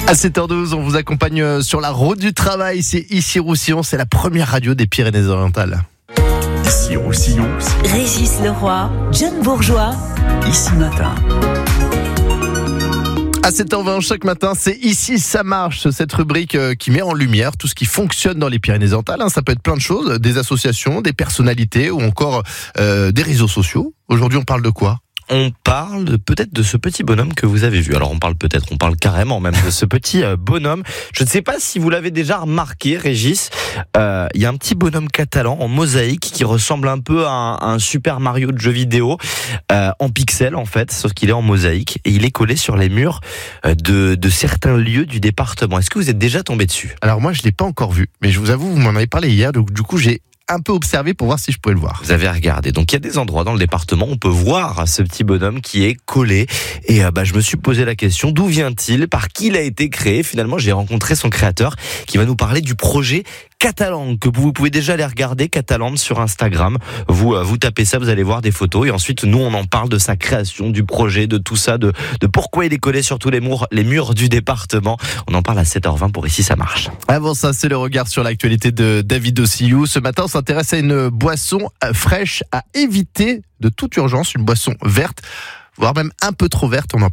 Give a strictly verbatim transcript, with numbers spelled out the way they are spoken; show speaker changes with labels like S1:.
S1: À sept heures douze, on vous accompagne sur la route du travail. C'est ici Roussillon, c'est la première radio des Pyrénées-Orientales.
S2: Ici Roussillon,
S3: Régis Leroy, John Bourgeois,
S2: ici matin.
S1: À sept heures vingt chaque matin, c'est Ici ça marche, cette rubrique qui met en lumière tout ce qui fonctionne dans les Pyrénées-Orientales. Ça peut être plein de choses, des associations, des personnalités ou encore euh, des réseaux sociaux. Aujourd'hui, on parle de quoi ?
S4: On parle peut-être de ce petit bonhomme que vous avez vu. Alors on parle peut-être, on parle carrément même de ce petit bonhomme. Je ne sais pas si vous l'avez déjà remarqué, Régis. Euh, il y a un petit bonhomme catalan en mosaïque qui ressemble un peu à un, à un Super Mario de jeu vidéo, euh, en pixels en fait, sauf qu'il est en mosaïque et il est collé sur les murs de, de certains lieux du département. Est-ce que vous êtes déjà tombé dessus ?
S1: Alors moi, je l'ai pas encore vu, mais je vous avoue, vous m'en avez parlé hier, donc du coup, j'ai un peu observé pour voir si je pouvais le voir.
S4: Vous avez regardé. Donc il y a des endroits dans le département où on peut voir ce petit bonhomme qui est collé. Et euh, bah, je me suis posé la question, d'où vient-il ? Par qui il a été créé ? Finalement, j'ai rencontré son créateur qui va nous parler du projet Catalan, que vous pouvez déjà aller regarder, Catalan sur Instagram. Vous euh, vous tapez ça, vous allez voir des photos. Et ensuite, nous, on en parle de sa création, du projet, de tout ça, de, de pourquoi il est collé sur tous les murs, les murs du département. On en parle à sept heures vingt pour Ici ça marche.
S1: Avant ça, c'est le regard sur l'actualité de David Ossillou. Ce matin, on s'intéresse à une boisson fraîche à éviter de toute urgence, une boisson verte, voire même un peu trop verte. On en